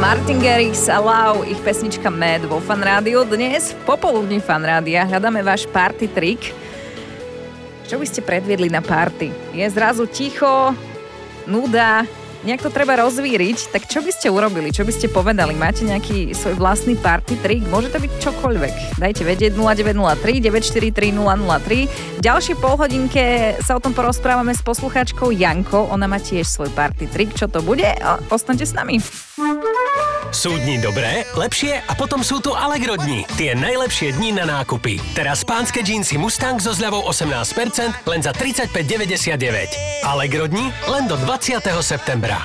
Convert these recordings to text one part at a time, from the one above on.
Martin Garrix a Lau, ich pesnička Mad vo Fan Rádiu. Dnes v popoludní Fan Rádia hľadáme váš party trik. Čo by ste predviedli na party? Je zrazu ticho, nuda, nejak to treba rozvíriť, tak čo by ste urobili? Čo by ste povedali? Máte nejaký svoj vlastný party trik? Môže to byť čokoľvek. Dajte vedieť 0903 943 003. V ďalšej polhodinke sa o tom porozprávame s poslucháčkou Jankou. Ona má tiež svoj party trik. Čo to bude? Ostaňte s nami. Sú dni dobré, lepšie a potom sú tu Allegro dni. Tie najlepšie dni na nákupy. Teraz pánske džínsy Mustang so zľavou 18% len za 35,99. Allegro dni len do 20. septembra.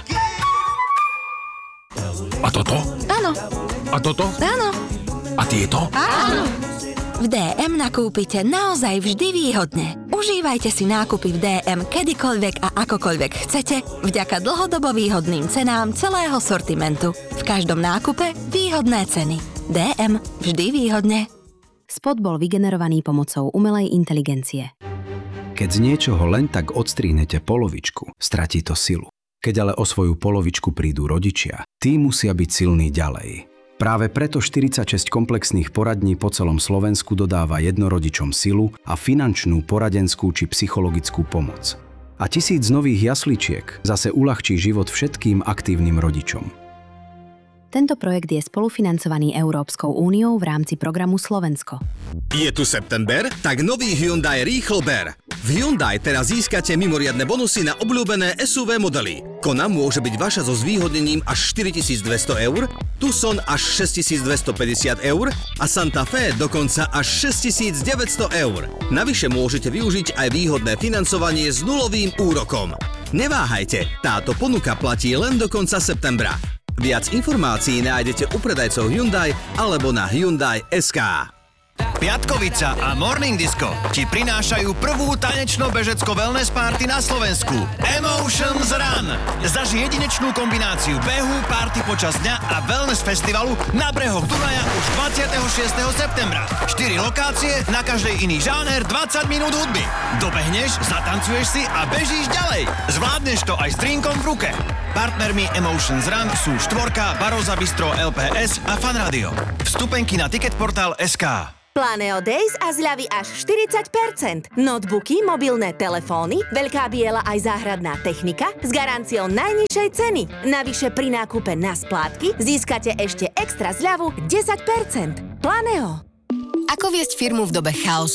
A toto? Áno. A toto? Áno. A tieto? Áno. V DM nakúpite naozaj vždy výhodne. Užívajte si nákupy v DM kedykoľvek a akokoľvek chcete vďaka dlhodobo výhodným cenám celého sortimentu. V každom nákupe výhodné ceny. DM vždy výhodne. Spot bol vygenerovaný pomocou umelej inteligencie. Keď z niečoho len tak odstrihnete polovičku, stratí to silu. Keď ale o svoju polovičku prídu rodičia, tí musia byť silní ďalej. Práve preto 46 komplexných poradní po celom Slovensku dodáva jednorodičom silu a finančnú, poradenskú či psychologickú pomoc. A 1000 nových jasličiek zase uľahčí život všetkým aktívnym rodičom. Tento projekt je spolufinancovaný Európskou úniou v rámci programu Slovensko. Je tu september? Tak nový Hyundai Rýchlober. V Hyundai teraz získate mimoriadne bonusy na obľúbené SUV modely. Kona môže byť vaša so zvýhodnením až 4200 €, Tucson až 6250 € a Santa Fe dokonca až 6900 €. Navyše môžete využiť aj výhodné financovanie s nulovým úrokom. Neváhajte, táto ponuka platí len do konca septembra. Viac informácií nájdete u predajcov Hyundai alebo na Hyundai.sk. Piatkovica a Morning Disco ti prinášajú prvú tanečno-bežecko-wellness party na Slovensku. Emotions Run. Zaži jedinečnú kombináciu behu, party počas dňa a wellness festivalu na brehoch Dunaja už 26. septembra. 4 lokácie, na každej iný žáner, 20 minút hudby. Dobehneš, zatancuješ si a bežíš ďalej. Zvládneš to aj s drinkom v ruke. Partnermi Emotions Run sú Štvorka, Baroza Bistro, LPS a Fan Radio. Vstupenky na ticketportal.sk. Planeo Days a zľavy až 40%. Notebooky, mobilné telefóny, veľká biela aj záhradná technika s garanciou najnižšej ceny. Navyše pri nákupe na splátky získate ešte extra zľavu 10%. Planeo. Ako viesť firmu v dobe chaosu?